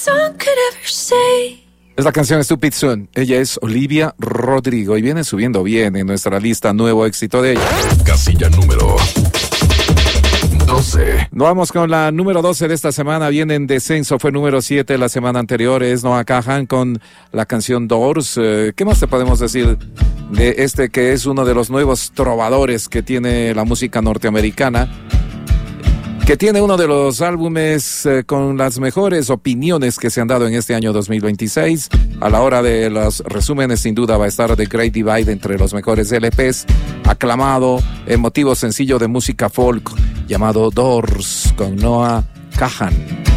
Es la canción Stupid Son. Ella es Olivia Rodrigo y viene subiendo bien en nuestra lista nuevo éxito de ella. Casilla número 12. Nos vamos con la número 12 de esta semana. Viene en descenso, fue número 7 la semana anterior. Es Noah Kahan con la canción Doors. ¿Qué más te podemos decir de este que es uno de los nuevos trovadores que tiene la música norteamericana? Que tiene uno de los álbumes con las mejores opiniones que se han dado en este año 2026. A la hora de los resúmenes, sin duda va a estar The Great Divide entre los mejores LPs. Aclamado, emotivo sencillo de música folk llamado Doors con Noah Kahan.